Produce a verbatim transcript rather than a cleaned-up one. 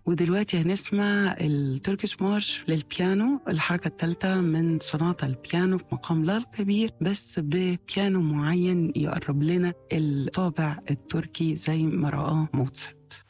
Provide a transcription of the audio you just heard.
ودلوقتي هنسمع التركيش مارش للبيانو، الحركة الثالثة من سوناتا البيانو في مقام لا الكبير، بس ببيانو معين يقرب لنا الطابع التركي زي ما رآه موتسارت.